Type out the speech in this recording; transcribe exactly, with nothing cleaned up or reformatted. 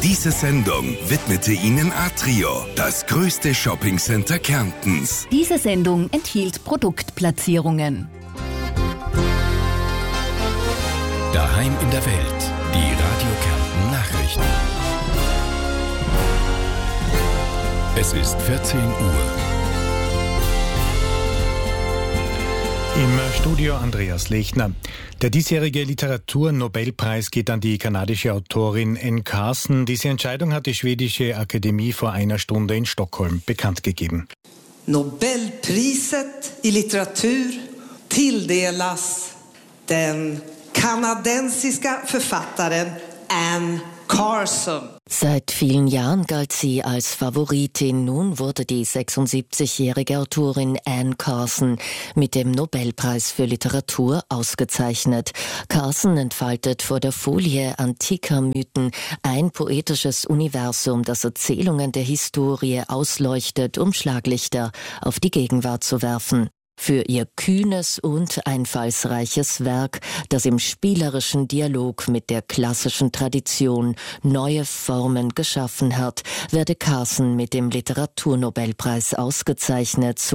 Diese Sendung widmete Ihnen Atrio, das größte Shoppingcenter Kärntens. Diese Sendung enthielt Produktplatzierungen. Daheim in der Welt, die Radio Kärnten Nachrichten. Es ist vierzehn Uhr. Im Studio Andreas Lechner. Der diesjährige Literaturnobelpreis geht an die kanadische Autorin Anne Carson. Diese Entscheidung hat die schwedische Akademie vor einer Stunde in Stockholm bekannt gegeben. Nobelpriset i litteratur tilldelas den kanadensiska författaren Anne Carson. Seit vielen Jahren galt sie als Favoritin. Nun wurde die sechsundsiebzigjährige Autorin Anne Carson mit dem Nobelpreis für Literatur ausgezeichnet. Carson entfaltet vor der Folie antiker Mythen ein poetisches Universum, das Erzählungen der Historie ausleuchtet, um Schlaglichter auf die Gegenwart zu werfen. Für ihr kühnes und einfallsreiches Werk, das im spielerischen Dialog mit der klassischen Tradition neue Formen geschaffen hat, werde Carson mit dem Literaturnobelpreis ausgezeichnet.